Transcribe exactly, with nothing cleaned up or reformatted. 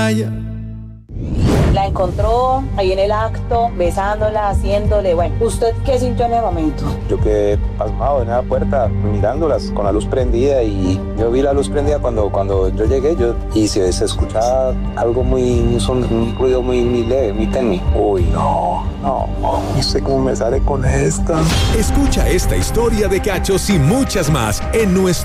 La encontró ahí en el acto, besándola, haciéndole, bueno, ¿usted qué sintió en el momento? Yo quedé pasmado en la puerta, mirándolas con la luz prendida, y yo vi la luz prendida cuando, cuando yo llegué, yo, y se, se escuchaba algo muy, un, son, un ruido muy, muy leve, muy tenue. Uy, no, no, no sé cómo me sale con esta. Escucha esta historia de cachos y muchas más en nuestro